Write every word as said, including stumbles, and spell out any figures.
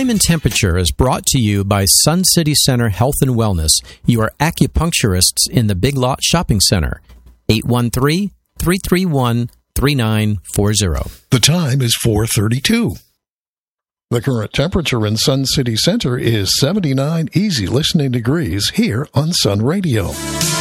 Time and Temperature is brought to you by Sun City Center Health and Wellness, your acupuncturists in the Big Lot Shopping Center. eight one three, three three one, three nine four zero. The time is four thirty-two. The current temperature in Sun City Center is seventy-nine easy listening degrees here on Sun Radio.